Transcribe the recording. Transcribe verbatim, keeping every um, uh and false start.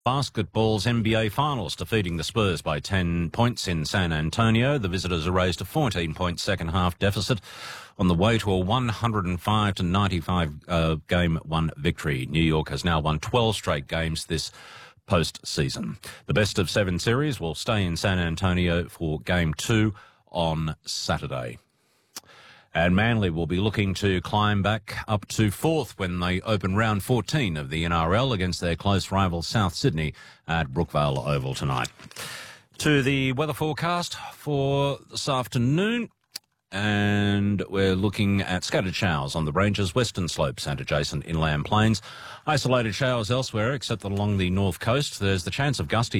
Basketball's N B A Finals, defeating the Spurs by ten points in San Antonio. The visitors erased a fourteen-point second-half deficit on the way to a one hundred five to ninety-five uh, game one victory. New York has now won twelve straight games this postseason. The best of seven series will stay in San Antonio for game two on Saturday. And Manly will be looking to climb back up to fourth when they open round fourteen of the N R L against their close rival South Sydney at Brookvale Oval tonight. To the weather forecast for this afternoon, and we're looking at scattered showers on the ranges, western slopes and adjacent inland plains. Isolated showers elsewhere except that along the north coast. There's the chance of gusty